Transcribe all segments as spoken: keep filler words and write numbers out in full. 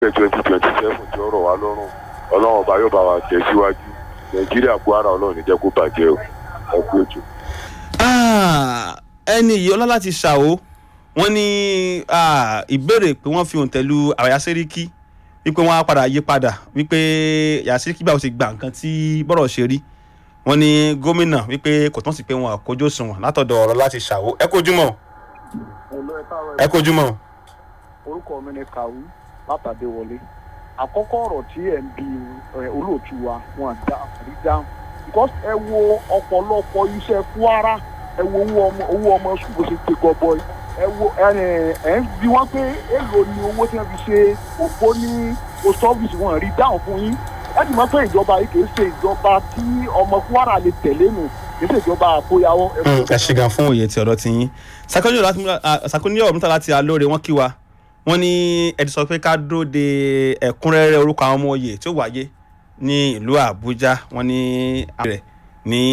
twenty twenty seven tí ọ̀rọ̀ wa lọ́rùn ọlọ́run ọba yóò bá wa tẹ̀ síwájú nàìjíríà kwara ọlọ́run ní jẹ́ kó bàjẹ́ o ẹ kú ètò. ẹni yìí ọlá láti ṣàwó wọ́n ní ìbéèrè pé wọ́n fi òǹtẹ̀ lu àwàyà sẹ́ríkì wípé wọ́n á padà yí padà wípé yàrá sẹ́ríkì báwo ṣe gba nǹkan tí bọ́rọ̀ ṣe rí wọ́n ní gómìnà wípé kò tán sí pé wọn àkójọ sùn látọ̀dọ̀ ọ̀rọ̀ láti ṣàwó ẹ kojúmọ́ ẹ kojúmọ́. orúkọ mi ni kàwé látàdé wọlé àkọ́kọ́ ọ̀rọ̀ tí ẹ̀ ń bi olóòtú wa wọn dá àrí dáhùn because ẹ wo ọ̀pọ̀lọpọ̀ iṣẹ́ Kwara ẹ wo owó ọmọ sùkúrù ṣe ti gọbọi ẹ wo ẹ ń bi wọ́n pé èlò ni owó tí wọ́n fi ṣe òpó ní post office wọn rí dáhùn fún yín ẹ ti mọ̀ pé ìjọba yìí kìí ṣe ìjọba tí ọmọ Kwara lè tẹ̀lé nù kìí ṣe ìjọba àkóyawọ́. ẹ ṣe gan fún òye tí ọ̀rọ̀ ti yín Sàkóníyọ̀ Murtala láti Alóore wọ́n kí wa wọ́n ní ẹ̀dí sọ pé ká dúró de ẹ̀kúnrẹ́rẹ́ orúkọ àwọn ọmọ oyè tí ó wáyé ní ìlú Àbújá wọ́n ní rẹ̀ ní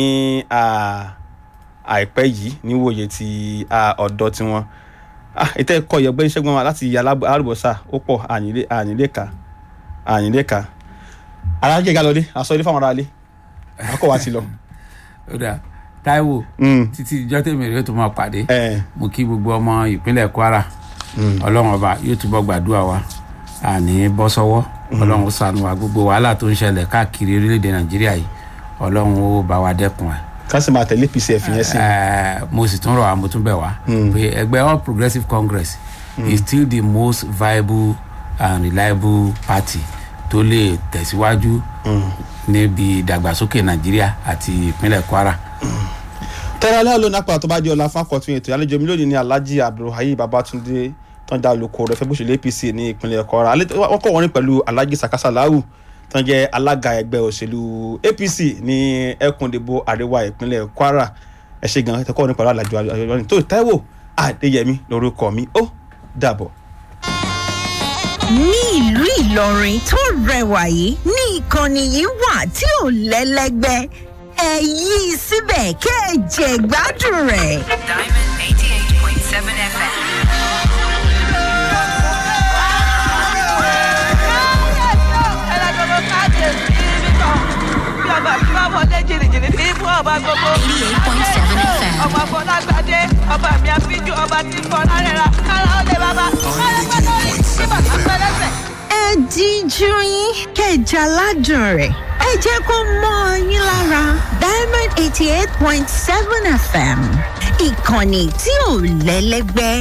àìpẹ́ yìí níwòye ti ọ̀dọ́ tiwọn. ètò ẹ̀kọ́ ìyọ̀gbẹ́ Ṣẹ́gun wa láti Alárùbọ́sà ó pọ̀ àyìnlẹ́ka àyìnlẹ́ka alájẹ́ ìgálọ́dé àsọ ilé fáwọn ará ilé akọ́ wa ti lọ. ó dà Táíwò títí ìjọ tèmi rèé tó máa pàdé mo kí gbogbo ọmọ ìpínlẹ̀ Kwara ọlọ́run ọba yóò túbọ̀ gbàdúrà wa àní bọ́ sọ́wọ́ ọlọ́run ó ṣàánú wa gbogbo wàhálà tó ń ṣẹlẹ̀ káàkiri orílẹ̀-èdè Nàìjíríà yìí ọlọ́run ó bá wa dẹ́kun ẹ̀. ká sì máa tẹ̀lé P C F yẹn sí. mo sì tún rọ̀ wá mo tún bẹ̀ wá pé ẹgbẹ́ All Progressives Congress mm. is still the most viable and reliable party tó lè tẹ̀síwájú níbi ìdàgbàsókè Nàìjíríà àti ìpínlẹ̀ Kwara. tẹ́lẹ̀ alẹ́ lónìí apá tó bá di ọ̀la fákọ̀tún ètò àlejò mi lónìí ní Alhaji Abdulhayi Babatunde tán já olùkọ́ rẹ̀ fẹ́ bó ṣe lé A P C ní ìpínlẹ̀ Kwara wọ́n kọ́ wọ́n ní pẹ̀lú Alhaji Sakasalahu tán jẹ́ alága ẹgbẹ́ òṣèlú A P C ní ẹkùn ìdìbò àríwá ìpínlẹ̀ Kwara ẹ ṣé gan tẹ́kọ̀ ní pẹ̀lú àlàjò àjọyọ̀ tó Táíwò Adéyẹmí lórúkọ mi ó dàbọ̀. ní ìlú Ìlọrin tó rẹwà yìí ní ìkànnì yìí wà tí ò lẹ́lẹ́gbẹ́ ẹ yí síbẹ̀ kẹ́ ẹ jẹ gbádùn rẹ̀. Diamond eighty-eight point seven F M. eighty-eight point seven F M. ọmọ Fọlágbádé ọba mi àfijù ọba tí kò lárẹ́ra kára ó lè bàbá ọlọ́pàá lórí tí bàbá pẹ́lẹ́sẹ̀. ẹ díjú yín kẹjà ládùn rẹ̀ ẹ jẹ́ kó mọ́ yín lára Diamond eighty eight point seven F M ìkànnì tí ò lẹ́lẹ́gbẹ́.